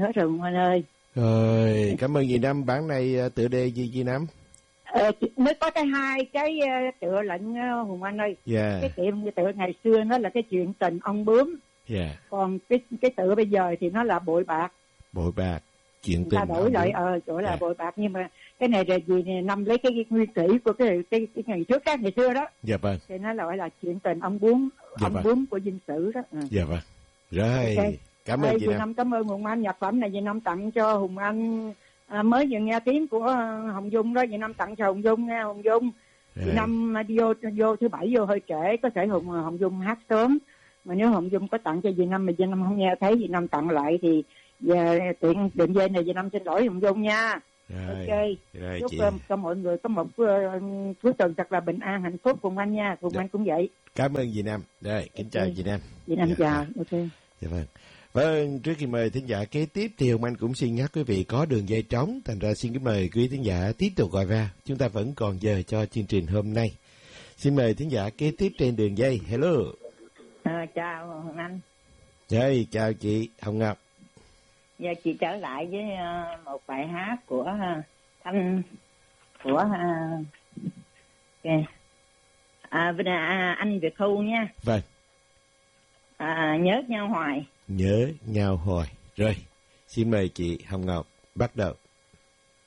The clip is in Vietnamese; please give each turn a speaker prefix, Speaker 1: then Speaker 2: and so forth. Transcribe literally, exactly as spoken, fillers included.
Speaker 1: hết rồi Hùng Anh ơi.
Speaker 2: Rồi, cảm ơn dì Năm. Bản này tựa đề gì dì Năm?
Speaker 1: Ờ, mới có cái hai cái tựa lệnh Hùng Anh ơi.
Speaker 2: Yeah.
Speaker 1: Cái tiệm tựa ngày xưa nó là cái chuyện tình ông bướm.
Speaker 2: Yeah.
Speaker 1: Còn cái cái tựa bây giờ thì nó là bội bạc.
Speaker 2: Bội bạc, chuyện
Speaker 1: người
Speaker 2: tình.
Speaker 1: Ta đổi lại ờ đổi là yeah. bội bạc, nhưng mà cái này là gì Năm lấy cái, cái nguyên thủy của cái cái, cái ngày trước các ngày xưa đó.
Speaker 2: Dạ vâng.
Speaker 1: Thì nó gọi là chuyện tình ông bướm,
Speaker 2: dạ
Speaker 1: ông
Speaker 2: vâng.
Speaker 1: bướm của Dinh Sử đó. Ừ.
Speaker 2: Dạ vâng. Rồi. Okay. Cảm ơn chị Năm.
Speaker 1: Năm cảm ơn Hùng Anh. Nhạc phẩm này chị Năm tặng cho Hùng Anh. À, mới vừa nghe tiếng của Hồng Dung đó, chị Năm tặng cho Hồng Dung nha. Hồng Dung chị Năm vô vô thứ bảy vô hơi trễ, có thể Hùng Hồng Dung hát sớm, mà nếu Hồng Dung có tặng cho chị Năm mà chị Năm không nghe thấy, chị Năm tặng lại thì về tiện định dây này chị Năm xin lỗi Hồng Dung nha.
Speaker 2: Rồi.
Speaker 1: Ok.
Speaker 2: Rồi,
Speaker 1: chúc
Speaker 2: chị...
Speaker 1: cho mọi người có một uh, cuối tuần thật là bình an hạnh phúc. Cùng anh nha. Cùng anh cũng vậy.
Speaker 2: Cảm ơn chị Năm. Rồi, kính chào chị Năm.
Speaker 1: Chị Năm
Speaker 2: dạ,
Speaker 1: chào.
Speaker 2: à.
Speaker 1: Ok.
Speaker 2: Dạ vâng. Vâng, trước khi mời thính giả kế tiếp thì Hùng Anh cũng xin nhắc quý vị có đường dây trống, thành ra xin kính mời quý thính giả tiếp tục gọi vào. Chúng ta vẫn còn giờ cho chương trình hôm nay. Xin mời thính giả kế tiếp trên đường dây. Hello.
Speaker 3: À, chào Hồng Anh.
Speaker 2: Hey, chào chị Hồng Ngọc.
Speaker 3: Giờ chị trở lại với uh, một bài hát của uh, Thanh của uh, okay. à, à, anh Việt Thu nha.
Speaker 2: Vâng.
Speaker 3: À, nhớ nhau hoài.
Speaker 2: Nhớ nhau hoài. Rồi, xin mời chị Hồng Ngọc bắt đầu.